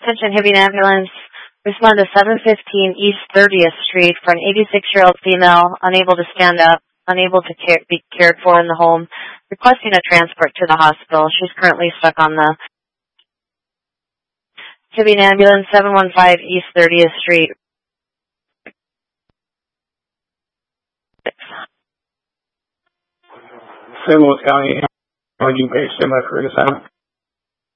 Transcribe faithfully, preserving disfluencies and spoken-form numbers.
Attention Hibbing Ambulance. Respond to seven fifteen East thirtieth Street for an eighty-six-year-old female unable to stand up, unable to care, be cared for in the home, requesting a transport to the hospital. She's currently stuck on the Hibbing Ambulance, seven one five East thirtieth Street. Saint Louis County, Emerging Page, Semi Ferguson.